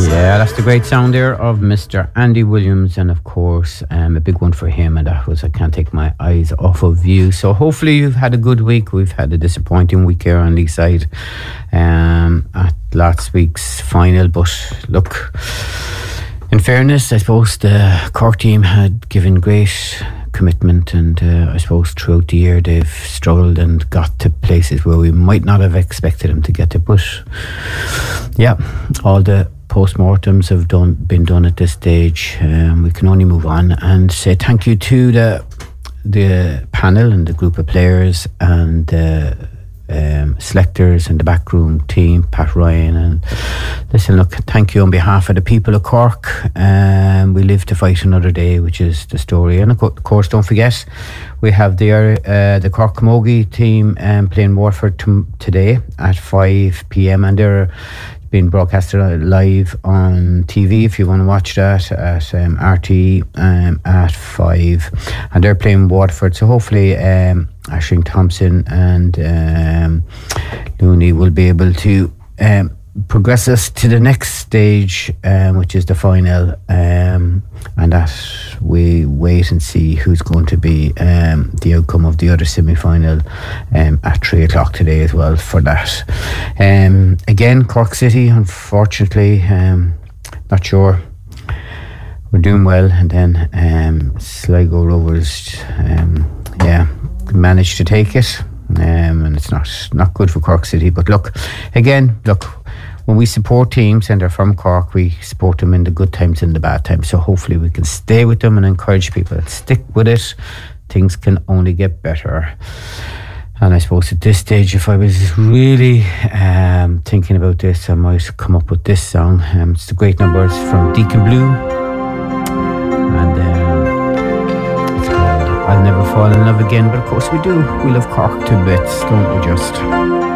Yeah, that's the great sound there of Mr. Andy Williams, and of course a big one for him, and that was I Can't Take My Eyes Off of You. So hopefully you've had a good week. We've had a disappointing week here on Lee's side at last week's final, but look, in fairness, I suppose the Cork team had given great commitment, and I suppose throughout the year they've struggled and got to places where we might not have expected them to get to. But yeah, all the post-mortems have been done at this stage. We can only move on and say thank you to the panel and the group of players and selectors and the backroom team, Pat Ryan. And listen, look, thank you on behalf of the people of Cork. We live to fight another day, which is the story. And of course, don't forget, we have the Cork Camogie team playing Waterford today at 5 p.m. and they're being broadcasted live on TV if you want to watch that at RT at 5, and they're playing Waterford. So hopefully Aisling Thompson and Looney will be able to progress us to the next stage, which is the final, and that we wait and see who's going to be the outcome of the other semi-final at 3 o'clock today as well for that. Again, Cork City, unfortunately, not sure. We're doing well, and then Sligo Rovers managed to take it, and it's not good for Cork City. But look, when we support teams and they're from Cork, we support them in the good times and the bad times. So hopefully we can stay with them and encourage people to stick with it. Things can only get better. And I suppose at this stage, if I was really thinking about this, I might come up with this song. It's the great numbers from Deacon Blue, and it's called I'll Never Fall in Love Again. But of course we do. We love Cork to bits, don't we just?